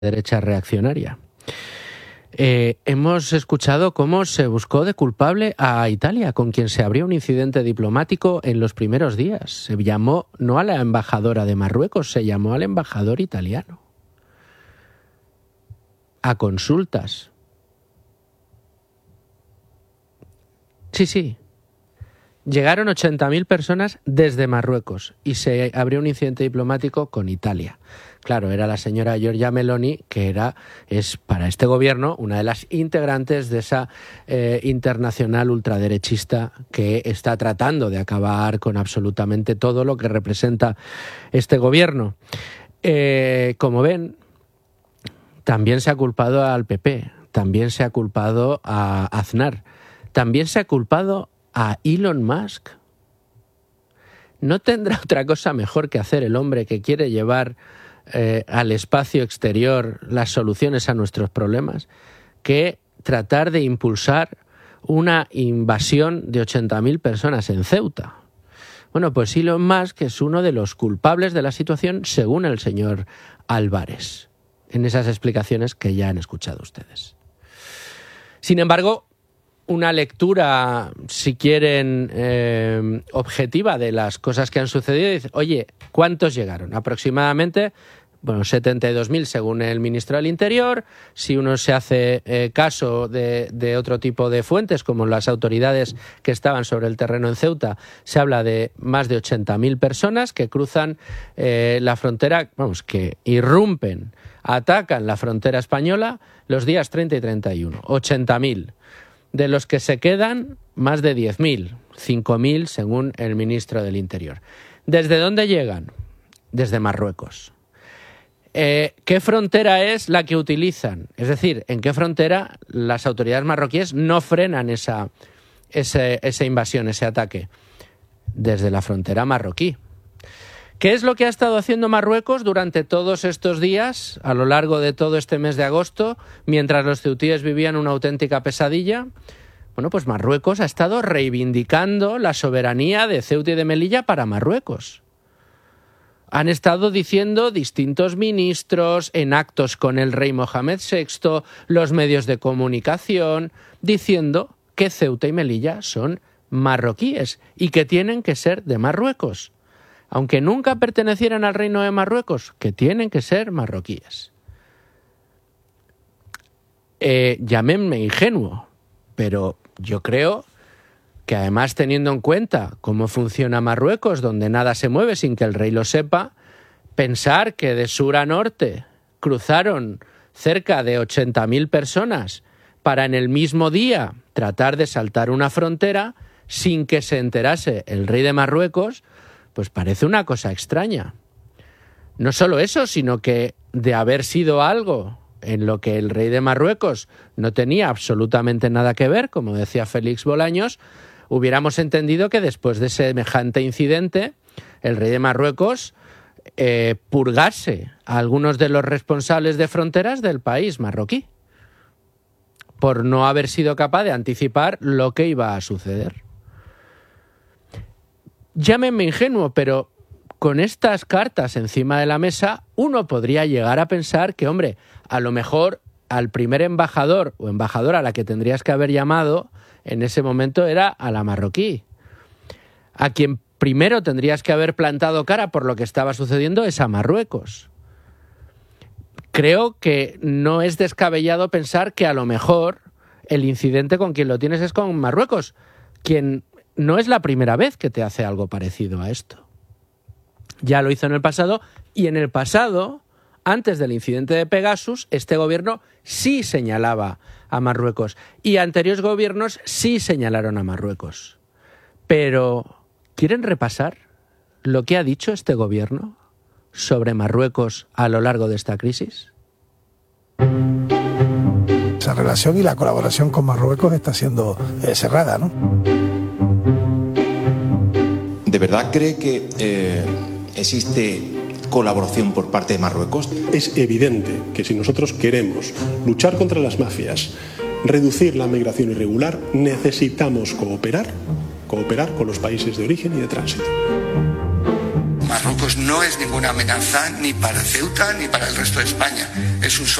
derecha reaccionaria. Hemos escuchado cómo se buscó de culpable a Italia, con quien se abrió un incidente diplomático en los primeros días. Se llamó no a la embajadora de Marruecos, se llamó al embajador italiano. A consultas. Sí. Llegaron 80.000 personas desde Marruecos y se abrió un incidente diplomático con Italia. Claro, era la señora Giorgia Meloni, que es para este gobierno una de las integrantes de esa internacional ultraderechista que está tratando de acabar con absolutamente todo lo que representa este gobierno. Como ven, también se ha culpado al PP, también se ha culpado a Aznar, también se ha culpado a Elon Musk. ¿No tendrá otra cosa mejor que hacer el hombre que quiere llevar al espacio exterior las soluciones a nuestros problemas que tratar de impulsar una invasión de 80.000 personas en Ceuta? Bueno, pues Elon Musk es uno de los culpables de la situación, según el señor Álvarez, en esas explicaciones que ya han escuchado ustedes. Sin embargo, una lectura, si quieren, objetiva de las cosas que han sucedido, dice, oye, ¿cuántos llegaron? Aproximadamente, 72.000 según el ministro del Interior. Si uno se hace caso de otro tipo de fuentes, como las autoridades que estaban sobre el terreno en Ceuta, se habla de más de 80.000 personas que cruzan la frontera, que irrumpen, atacan la frontera española los días 30 y 31. 80.000. De los que se quedan, más de 10.000, 5.000 según el ministro del Interior. ¿Desde dónde llegan? Desde Marruecos. ¿Qué frontera es la que utilizan? Es decir, ¿en qué frontera las autoridades marroquíes no frenan esa invasión, ese ataque? Desde la frontera marroquí. ¿Qué es lo que ha estado haciendo Marruecos durante todos estos días, a lo largo de todo este mes de agosto, mientras los ceutíes vivían una auténtica pesadilla? Bueno, pues Marruecos ha estado reivindicando la soberanía de Ceuta y de Melilla para Marruecos. Han estado diciendo distintos ministros en actos con el rey Mohamed VI, los medios de comunicación, diciendo que Ceuta y Melilla son marroquíes y que tienen que ser de Marruecos. Aunque nunca pertenecieran al reino de Marruecos, que tienen que ser marroquíes. Llámenme ingenuo, pero yo creo que además, teniendo en cuenta cómo funciona Marruecos, donde nada se mueve sin que el rey lo sepa, pensar que de sur a norte cruzaron cerca de 80.000 personas para en el mismo día tratar de saltar una frontera sin que se enterase el rey de Marruecos, pues parece una cosa extraña. No solo eso, sino que de haber sido algo en lo que el rey de Marruecos no tenía absolutamente nada que ver, como decía Félix Bolaños, hubiéramos entendido que después de semejante incidente, el rey de Marruecos purgase a algunos de los responsables de fronteras del país marroquí, por no haber sido capaz de anticipar lo que iba a suceder. Llámenme ingenuo, pero con estas cartas encima de la mesa, uno podría llegar a pensar que, hombre, a lo mejor al primer embajador o embajadora a la que tendrías que haber llamado en ese momento era a la marroquí. A quien primero tendrías que haber plantado cara por lo que estaba sucediendo es a Marruecos. Creo que no es descabellado pensar que a lo mejor el incidente con quien lo tienes es con Marruecos, quien no es la primera vez que te hace algo parecido a esto. Ya lo hizo en el pasado, y en el pasado, antes del incidente de Pegasus, este gobierno sí señalaba a Marruecos y anteriores gobiernos sí señalaron a Marruecos. Pero, ¿quieren repasar lo que ha dicho este gobierno sobre Marruecos a lo largo de esta crisis? Esa relación y la colaboración con Marruecos está siendo cerrada, ¿no? ¿De verdad cree que existe colaboración por parte de Marruecos? Es evidente que si nosotros queremos luchar contra las mafias, reducir la migración irregular, necesitamos cooperar con los países de origen y de tránsito. Marruecos no es ninguna amenaza ni para Ceuta ni para el resto de España. Es un